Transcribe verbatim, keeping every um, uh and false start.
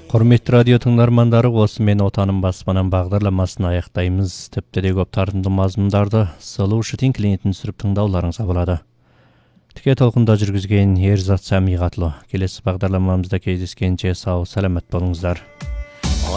Құрметті радио тыңдармандары, осы мен отаным баспанам бағдарламасын аяқтаймыз. Тіпті де көп тартымды мазмұндарды Solution клиентін сүріп тыңдауларыңызға болады. Тіке толқында жүргізген Ерзат Сәмиғатлы. Келесі бағдарламамызда кездескенше сау, сәлемет болыңыздар.